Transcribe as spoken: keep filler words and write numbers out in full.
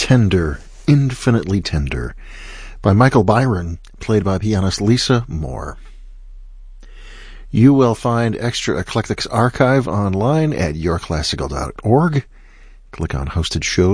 Tender, Infinitely Tender, by Michael Byron, played by pianist Lisa Moore. You will find Extra Eclectics Archive online at your classical dot org. Click on Hosted Shows.